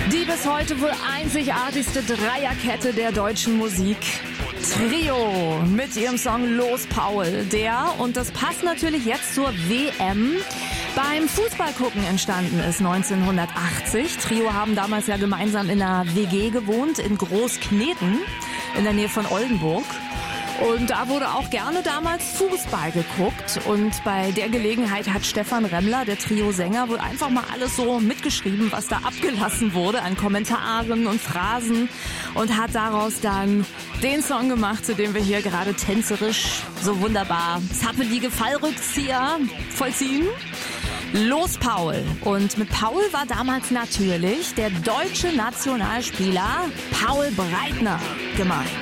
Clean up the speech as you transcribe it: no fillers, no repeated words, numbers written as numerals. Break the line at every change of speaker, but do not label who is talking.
Die bis heute wohl einzigartigste Dreierkette der deutschen Musik. Trio mit ihrem Song Los Paul, der, und das passt natürlich jetzt zur WM, beim Fußballgucken entstanden ist 1980. Trio haben damals ja gemeinsam in einer WG gewohnt in Großkneten in der Nähe von Oldenburg. Und da wurde auch gerne damals Fußball geguckt. Und bei der Gelegenheit hat Stefan Remmler, der Trio-Sänger, wohl einfach mal alles so mitgeschrieben, was da abgelassen wurde an Kommentaren und Phrasen. Und hat daraus dann den Song gemacht, zu dem wir hier gerade tänzerisch so wunderbar zappelige Fallrückzieher vollziehen. Los Paul. Und mit Paul war damals natürlich der deutsche Nationalspieler Paul Breitner gemeint.